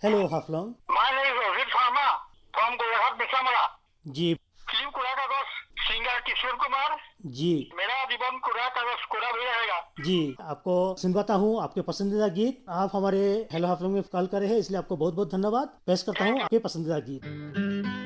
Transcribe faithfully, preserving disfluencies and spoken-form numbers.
Hello Haflong. My name is Rohit Sharma from Golaghat, Bishamara. Ji film कूड़ा कागज singer Kishore Kumar. जी मेरा जीवन कूड़ा कागज कूड़ा भी रहेगा। जी आपको सुनवाता हूँ आपके पसंदीदा गीत। आप हमारे हेलो हाफलॉन्ग में कॉल करे हैं, इसलिए आपको बहुत बहुत धन्यवाद। पेश करता हूँ आपके पसंदीदा गीत।